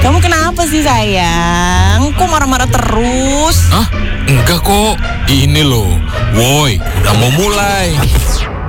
Kamu kenapa sih sayang? Kok marah-marah terus? Hah? Enggak kok. Ini loh, woi, udah mau mulai.